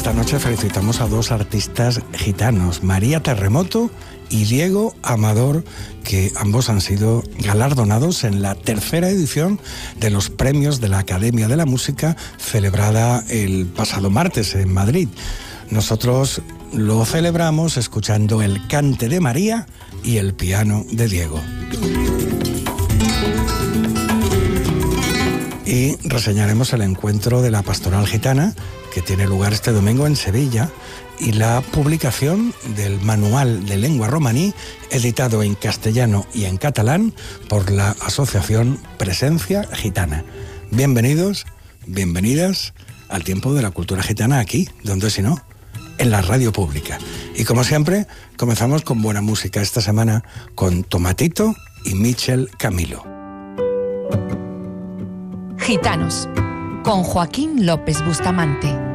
Esta noche felicitamos a dos artistas gitanos, María Terremoto y Diego Amador, que ambos han sido galardonados en la tercera edición de los premios de la Academia de la Música, celebrada el pasado martes en Madrid. Nosotros lo celebramos escuchando el cante de María y el piano de Diego. Y reseñaremos el encuentro de la Pastoral Gitana, que tiene lugar este domingo en Sevilla, y la publicación del Manual de Lengua Romaní, editado en castellano y en catalán por la Asociación Presencia Gitana. Bienvenidos, bienvenidas al tiempo de la cultura gitana aquí, donde si no, en la radio pública. Y como siempre, comenzamos con buena música esta semana con Tomatito y Michel Camilo. Gitanos, con Joaquín López Bustamante.